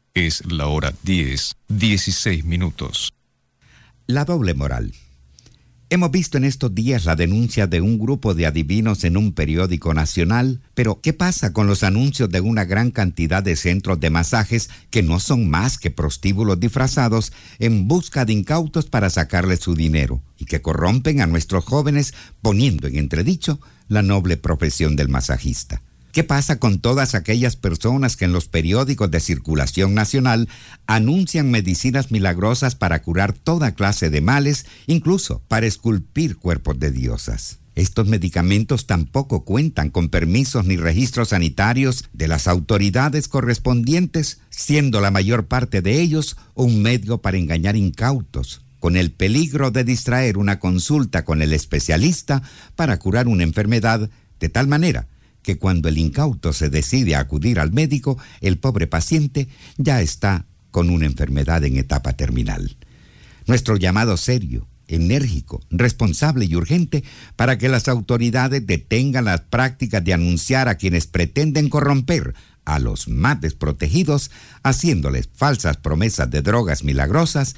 Es la hora 10:16. La doble moral. Hemos visto en estos días la denuncia de un grupo de adivinos en un periódico nacional, pero ¿qué pasa con los anuncios de una gran cantidad de centros de masajes que no son más que prostíbulos disfrazados en busca de incautos para sacarles su dinero y que corrompen a nuestros jóvenes poniendo en entredicho la noble profesión del masajista? ¿Qué pasa con todas aquellas personas que en los periódicos de circulación nacional anuncian medicinas milagrosas para curar toda clase de males, incluso para esculpir cuerpos de diosas? Estos medicamentos tampoco cuentan con permisos ni registros sanitarios de las autoridades correspondientes, siendo la mayor parte de ellos un medio para engañar incautos, con el peligro de distraer una consulta con el especialista para curar una enfermedad, de tal manera que cuando el incauto se decide a acudir al médico, el pobre paciente ya está con una enfermedad en etapa terminal. Nuestro llamado serio, enérgico, responsable y urgente para que las autoridades detengan las prácticas de anunciar a quienes pretenden corromper a los más desprotegidos, haciéndoles falsas promesas de drogas milagrosas